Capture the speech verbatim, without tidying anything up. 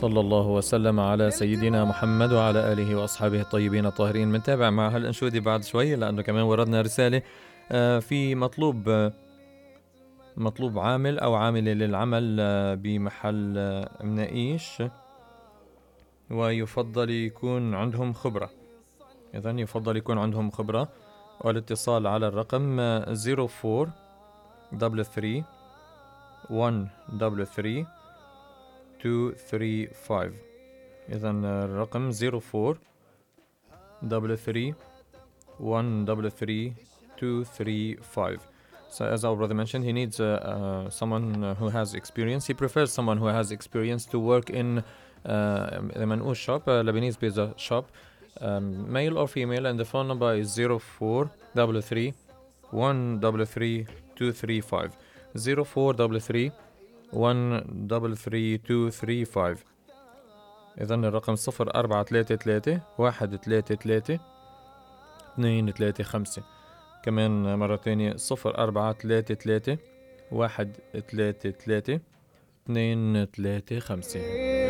صلى الله وسلم على سيدنا محمد وعلى آله وأصحابه الطيبين الطاهرين. منتابع مع هالأنشودة بعد شوي لأنه كمان وردنا رسالة في مطلوب مطلوب عامل أو عاملة للعمل بمحل مناقيش، ويفضل يكون عندهم خبرة. إذن يفضل يكون عندهم خبرة، والاتصال على الرقم zero four three three one three three two three five. إذن الرقم zero four three three one three three two three five. So as our brother mentioned, he needs uh, uh, someone who has experience. He prefers someone who has experience to work in uh, the manouche shop, uh, Lebanese pizza shop, um, male or female, and the phone number is zero four three three one three three two three five. zero four three three one three three two three five. إذن الرقم صفر أربعة ثلاثة ثلاثة واحد ثلاثة ثلاثة اثنين ثلاثة خمسة. كمان مرة تانية صفر أربعة ثلاثة ثلاثة واحد ثلاثة ثلاثة اثنين ثلاثة خمسة.